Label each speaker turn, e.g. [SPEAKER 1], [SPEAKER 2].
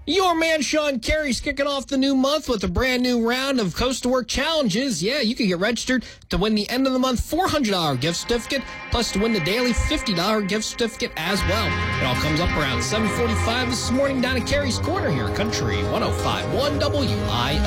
[SPEAKER 1] Your man Sean Carey's kicking off the new month with a brand new round of Coast to Work challenges. Yeah, you can get registered to win the end of the month $400 gift certificate, plus to win the daily $50 gift certificate as well. It all comes up around 7:45 this morning down at Carey's Corner here, Country 105.1 WIO.